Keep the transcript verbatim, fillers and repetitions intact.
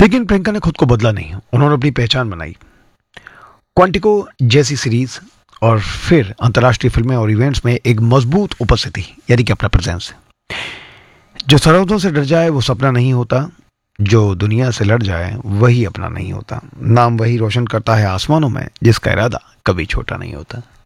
लेकिन प्रियंका ने खुद को बदला नहीं, उन्होंने अपनी पहचान बनाई। क्वांटिको जैसी सीरीज और फिर अंतर्राष्ट्रीय फिल्में और इवेंट्स में एक मजबूत उपस्थिति, यानी कि अपना प्रेजेंस। जो सरहदों से डर जाए वो सपना नहीं होता, जो दुनिया से लड़ जाए वही अपना नहीं होता। नाम वही रोशन करता है आसमानों में जिसका इरादा कभी छोटा नहीं होता।